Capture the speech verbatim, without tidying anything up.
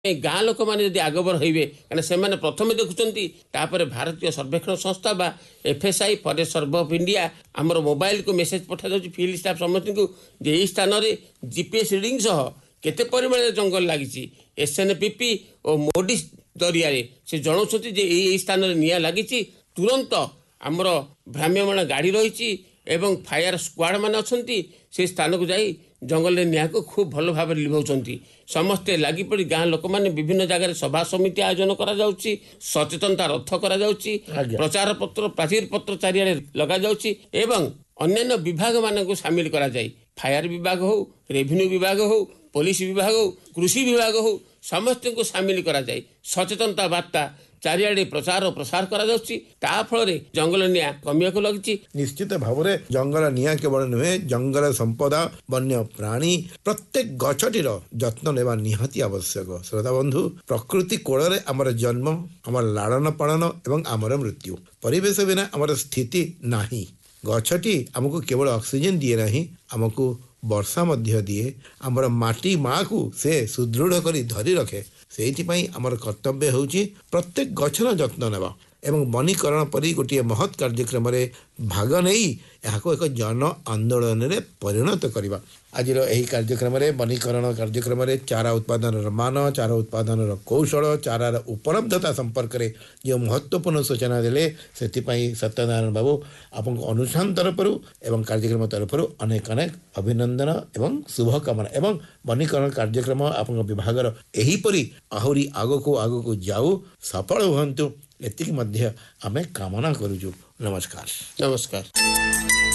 गाँ लोक मैंने जब आगबर हे कहीं प्रथम देखुं भारतीय सर्वेक्षण संस्था बा FSI forest survey of India आमर मोबाइल को मेसेज पठा जाऊँ फील्ड स्टाफ समस्त को यही स्थान में जीपीएस रिडिंग सह केते परिमाण जंगल लगी एसएनपीपी और मोडी जरिया से जनाऊँ यही स्थान में निआ लगी तुरंत आमर भ्राम्यमाण गाड़ी रही एवं फायर स्क्वाड मान अच्छा से स्थान को जाई जंगल निआ को खूब भल भाव लिभाउं समस्ते लगी पड़ी गाँ लोक मैंने विभिन्न जगह सभा समिति आयोजन करा जाउची सचेतनता रथ करा जाउची प्रचार पत्र प्राचीर पत्र चारिआडे लगा जाउची एवं अन्य विभाग मान को सामिल करा जाई फायर विभाग हो रेवेन्यू विभाग हो पुलिस विभाग हो कृषि विभाग हो समस्त को सामिल करा जाई सचेतनता बार्ता चारिआडे प्रचार और प्रसार करा जाउची ता फल जंगल निआ कमिया को लगी। निश्चित भाव में जंगल निआ केवल नुहे जंगल संपदा वन्य प्राणी प्रत्येक गछटीर जत्न नेबा निहाती आवश्यक। श्रोता बंधु प्रकृति कोଳରେ आमर जन्म आमर लालन पालन एवं आमर मृत्यु परिवेश बिना आमर स्थिति नाही। गछटी आमको केवल ऑक्सीजन दिए नहीं आमको वर्षा मध्य दिए आमर माटी माँ को से सुदृढ़ करी धरी रखे से आमर कर्तव्य होची प्रत्येक गछर जत्न नेबा एवं वनीकरण परी गोटे महत् कार्यक्रम भाग नहीं यहाँ एक जन आंदोलन में परिणत करवा। आज यही कार्यक्रम वनीकरण कार्यक्रम चारा उत्पादन मान चारा उत्पादन कौशल चारार उपलब्धता संपर्क में जो महत्वपूर्ण सूचना देले से सत्यनारायण बाबू आपको अनुष्ठान तरफ एवं कार्यक्रम तरफ अनेक अनेक अभिनंदन एवं शुभकामना एवं वनीकरण कार्यक्रम आप विभाग यहीपरी आहरी आगको आगको जाऊ सफल हुंतु एतिक मध्य आमे कामना करूँ। नमस्कार। नमस्कार।